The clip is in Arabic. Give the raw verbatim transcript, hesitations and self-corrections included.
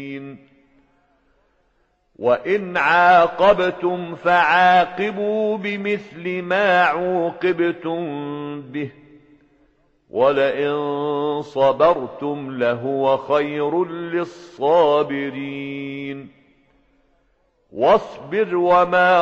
وإن عاقبتم فعاقبوا بمثل ما عوقبتم به ولئن صبرتم لهو خير للصابرين واصبر وما